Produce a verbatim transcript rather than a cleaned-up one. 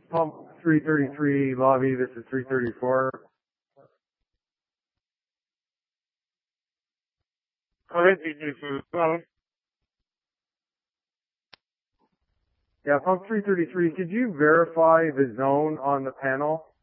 Pump three thirty-three lobby, this is three thirty-four. Go ahead, D J for Lobby. Yeah, pump three thirty-three, could you verify the zone on the panel?